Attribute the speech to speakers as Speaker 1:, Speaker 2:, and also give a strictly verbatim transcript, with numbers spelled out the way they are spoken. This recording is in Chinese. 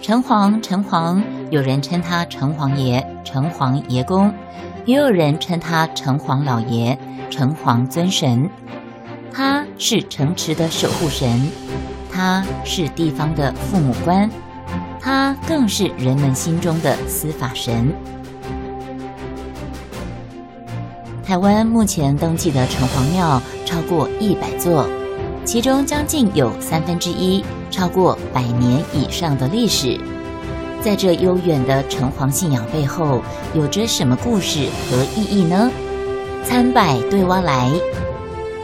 Speaker 1: 城隍，城隍，有人称他城隍爷、城隍爷公，也有人称他城隍老爷、城隍尊神。他是城池的守护神，他是地方的父母官，他更是人们心中的司法神。台湾目前登记的城隍庙超过一百座，其中将近有三分之一超过百年以上的历史。在这悠远的城隍信仰背后，有着什么故事和意义呢？参拜对哇来，